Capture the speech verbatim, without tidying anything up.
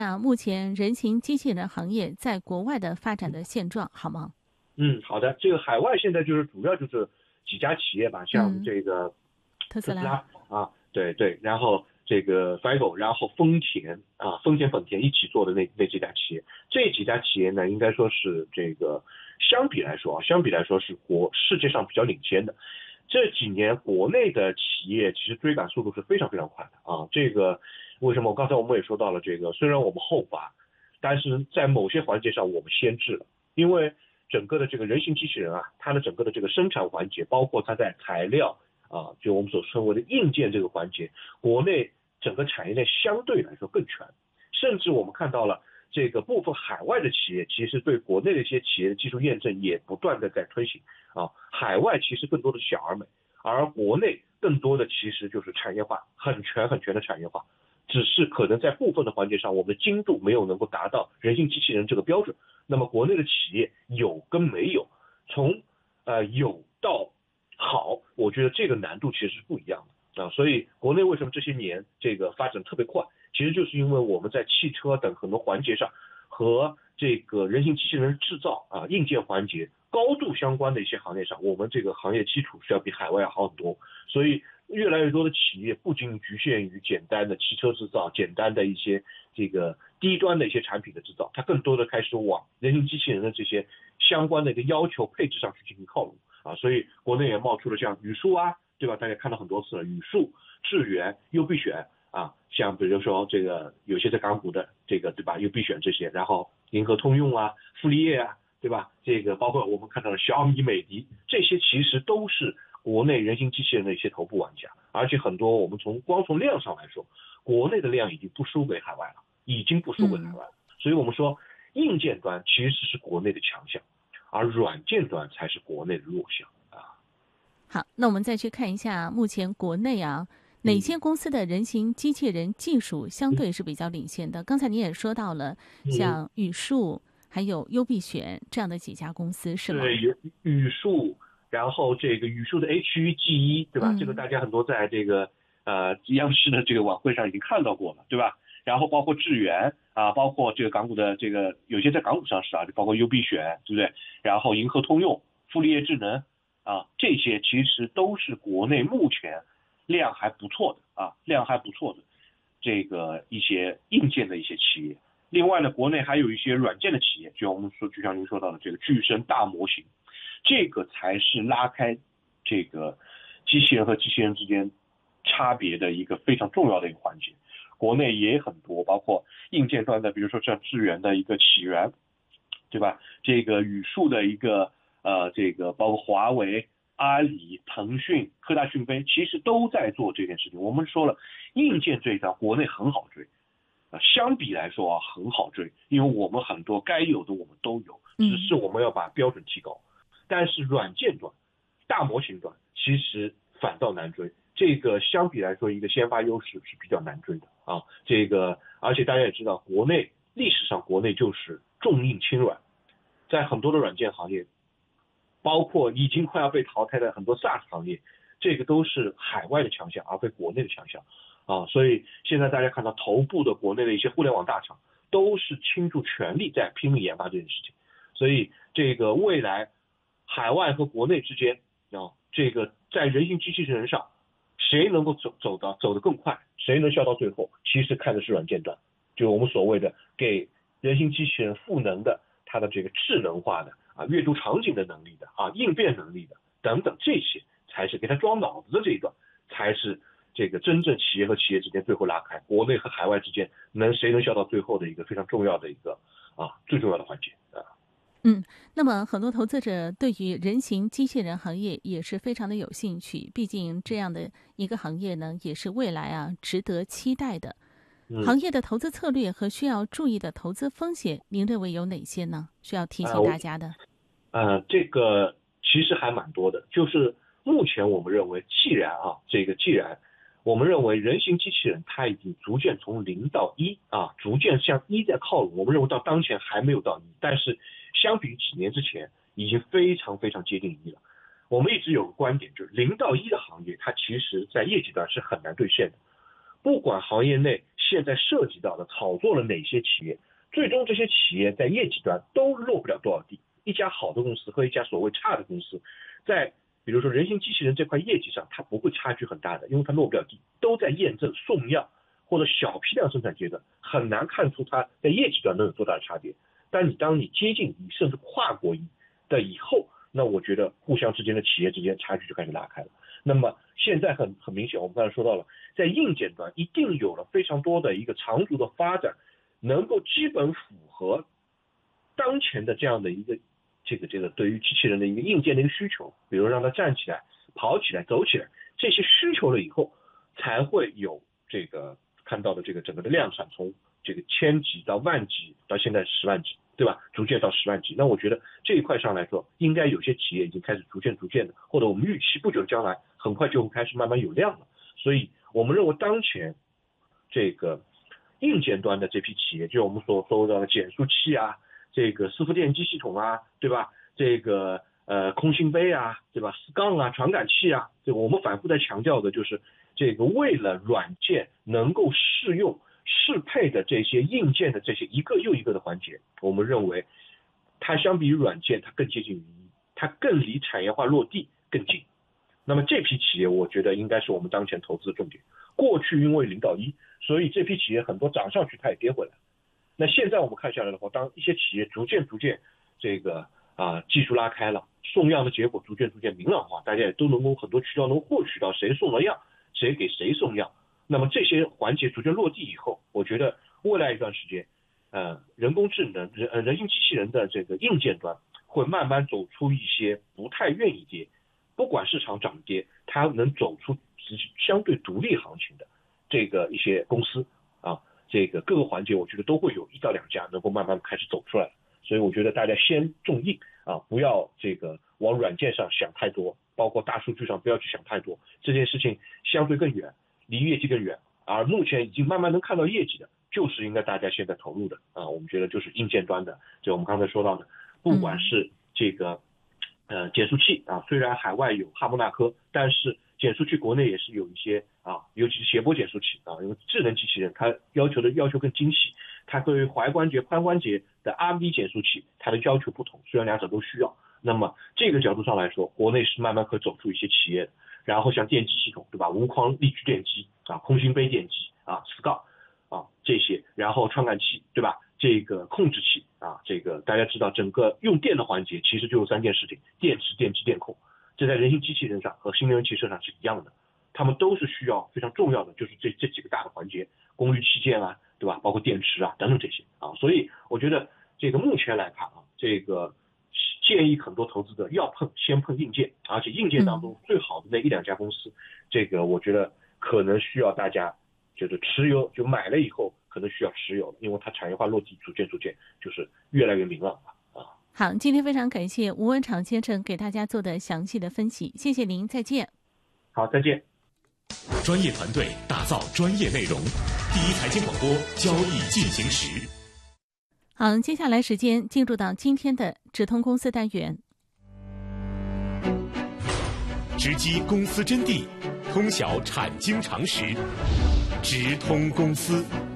那目前人形机器人行业在国外的发展的现状好吗？ 嗯，好的。这个海外现在就是主要就是几家企业吧，像嗯， 这个特斯拉。 特斯拉啊，对对，然后这个 f i g o 然后丰田啊，丰田本田一起做的那那几家企业，这几家企业呢，应该说是这个相比来说啊，相比来说是国世界上比较领先的。这几年国内的企业其实追赶速度是非常非常快的啊。这个为什么？刚才我们也说到了，这个虽然我们后发，但是在某些环节上我们先至了，因为整个的这个人形机器人啊，它的整个的这个生产环节，包括它在材料啊，就我们所称为的硬件这个环节，国内整个产业链相对来说更全，甚至我们看到了这个部分海外的企业，其实对国内的一些企业的技术验证也不断的在推行啊。海外其实更多的是小而美，而国内更多的其实就是产业化，很全很全的产业化。只是可能在部分的环节上，我们的精度没有能够达到人形机器人这个标准。那么国内的企业有跟没有，从呃有到好，我觉得这个难度其实是不一样的啊。所以国内为什么这些年这个发展特别快，其实就是因为我们在汽车等很多环节上和这个人形机器人制造啊硬件环节高度相关的一些行业上，我们这个行业基础是要比海外要好很多。所以越来越多的企业不仅局限于简单的汽车制造，简单的一些这个低端的一些产品的制造，它更多的开始往人形机器人的这些相关的一个要求配置上去进行靠拢啊。所以国内也冒出了像宇树啊，对吧？大家看到很多次了，宇树、智源、优必选啊，像比如说这个有些在港股的这个对吧，优必选这些，然后银河通用啊、富力业啊，对吧？这个包括我们看到的小米、美的，这些其实都是国内人形机器人的一些头部玩家，而且很多我们从光从量上来说，国内的量已经不输给海外了，已经不输给海嗯， 外了。所以我们说，硬件端其实是国内的强项，而软件端才是国内的弱项啊。 好，那我们再去看一下目前国内啊，哪嗯些公司的人形机器人技术相嗯对是比较领先的？刚才你也说到了， 嗯， 像宇树还有优必选这样的几家公司，是吗？ 对，语语数，然后这个语数的 H 一 G 一，对吧？这个嗯大家很多在这个呃央视的这个晚会上已经看到过了，对吧？然后包括智源啊，包括这个港股的这个有些在港股上市啊，就包括优必选，对不对？然后银河通用、富力业智能啊，这些其实都是国内目前量还不错的啊，量还不错的这个一些硬件的一些企业。另外呢，国内还有一些软件的企业，就像我们说，就像您说到的这个具身大模型，这个才是拉开这个机器人和机器人之间差别的一个非常重要的一个环节。国内也很多，包括硬件端的，比如说像智源的一个起源，对吧？这个语数的一个呃，这个包括华为、阿里、腾讯、科大讯飞，其实都在做这件事情。我们说了，硬件这一端国内很好追。啊，相比来说啊，很好追，因为我们很多该有的我们都有，只嗯。 是我们要把标准提高。但是软件端、大模型端其实反倒难追，这个相比来说一个先发优势是比较难追的啊。这个而且大家也知道，国内历史上国内就是重硬轻软，在很多的软件行业，包括已经快要被淘汰的很多 SaaS 行业，这个都是海外的强项，而非国内的强项啊。所以现在大家看到头部的国内的一些互联网大厂，都是倾注全力在拼命研发这件事情。所以这个未来海外和国内之间啊，这个在人形机器人上，谁能够走走到走得更快，谁能笑到最后，其实看的是软件端，就我们所谓的给人形机器人赋能的它的这个智能化的啊阅读场景的能力的啊应变能力的等等，这些才是给它装脑子的这一段，才是这个真正企业和企业之间最后拉开国内和海外之间能谁能笑到最后的一个非常重要的一个啊最重要的环节啊。 嗯，那么很多投资者对于人形机器人行业也是非常的有兴趣，毕竟这样的一个行业呢，也是未来啊值得期待的。 嗯行业的投资策略和需要注意的投资风险，您认为有哪些呢？需要提醒大呃家的。 呃，这个其实还蛮多的。就是目前我们认为，既然啊，这个既然我们认为人形机器人它已经逐渐从零到一啊，逐渐向一在靠拢。我们认为到当前还没有到一，但是相比几年之前，已经非常非常接近一了。我们一直有个观点，就是零到一的行业，它其实在业绩端是很难兑现的。 不管行业内现在涉及到的炒作了哪些企业，最终这些企业在业绩端都落不了多少地。一家好的公司和一家所谓差的公司，在比如说人形机器人这块业绩上，它不会差距很大的，因为它落不了地，都在验证、送样或者小批量生产阶段，很难看出它在业绩端能有多大的差别。但你当你接近一甚至跨国一的以后，那我觉得互相之间的企业之间差距就开始拉开了。那么现在很很明显，我们刚才说到了，在硬件端一定有了非常多的一个长足的发展，能够基本符合当前的这样的一个这个这个对于机器人的一个硬件的一个需求，比如让它站起来、跑起来、走起来，这些需求了以后，才会有这个看到的这个整个的量产，从这个千级到万级到现在十万级，对吧？逐渐到十万级。那我觉得这一块上来说，应该有些企业已经开始逐渐逐渐的，或者我们预期不久将来很快就会开始慢慢有量了。所以我们认为当前这个硬件端的这批企业，就我们所说到的减速器啊，这个伺服电机系统啊，对吧？这个呃空心杯啊，对吧？四杠啊，传感器啊，这个我们反复在强调的就是这个为了软件能够适用适配的这些硬件的这些一个又一个的环节，我们认为它相比于软件，它更接近于一，它更离产业化落地更近。那么这批企业，我觉得应该是我们当前投资的重点。过去因为零到一，所以这批企业很多涨上去，它也跌回来。那现在我们看下来的话，当一些企业逐渐逐渐这个啊技术拉开了，送样的结果逐渐逐渐明朗化，大家也都能够很多渠道能获取到谁送了样，谁给谁送样。那么这些环节逐渐落地以后，我觉得未来一段时间，呃，人工智能、人呃人形机器人的这个硬件端会慢慢走出一些不太愿意跌，不管市场涨跌，它能走出相对独立行情的这个一些公司啊，这个各个环节我觉得都会有一到两家能够慢慢开始走出来。所以我觉得大家先重硬啊，不要这个往软件上想太多，包括大数据上不要去想太多，这件事情相对更远，离业绩更远，而目前已经慢慢能看到业绩的，就是应该大家现在投入的啊。我们觉得就是硬件端的，就我们刚才说到的，不管是这个呃减速器啊，虽然海外有哈姆纳科，但是减速器国内也是有一些啊，尤其是谐波减速器啊，因为智能机器人它要求的要求更精细，它对于踝关节、髋关节的 R V 减速器它的要求不同，虽然两者都需要。那么这个角度上来说，国内是慢慢可走出一些企业的。然后像电机系统，对吧？无框力矩电机啊，空心杯电机啊，四杠啊这些，然后传感器，对吧？这个控制器啊，这个大家知道，整个用电的环节其实就有三件事情：电池、电机、电控。这在人形机器人上和新能源汽车上是一样的，他们都是需要非常重要的，就是这这几个大的环节，功率器件啊，对吧？包括电池啊等等这些啊。所以我觉得这个目前来看啊，这个建议很多投资者要碰先碰硬件，而且硬件当中最好的那一两家公司，这个我觉得可能需要大家就是持有，就买了以后可能需要持有，因为它产业化落地逐渐逐渐就是越来越明朗了。 好，今天非常感谢吴文场先生给大家做的详细的分析，谢谢您，再见。 好，再见。 专业团队打造专业内容，第一财经广播，交易进行时。 好，接下来时间进入到今天的直通公司单元， 直击公司真谛，通晓产经常识，直通公司。